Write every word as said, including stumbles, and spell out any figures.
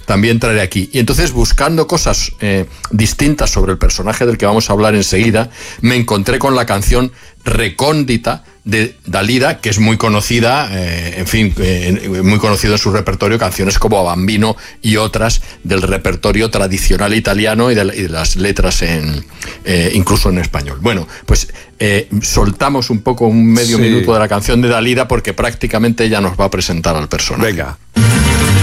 también traeré aquí. Y entonces, buscando cosas eh, distintas sobre el personaje del que vamos a hablar enseguida, me encontré con la canción Recóndita de Dalida, que es muy conocida, eh, en fin, eh, muy conocido en su repertorio, canciones como Bambino y otras del repertorio tradicional italiano y de, y de las letras en eh, incluso en español. Bueno, pues eh, soltamos un poco un medio sí. minuto de la canción de Dalida porque prácticamente ella nos va a presentar al personaje. Venga.